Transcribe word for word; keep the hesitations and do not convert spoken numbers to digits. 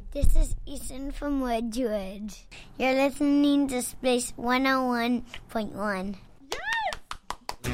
This is Ethan from Wedgwood. You're listening to Space one oh one point one.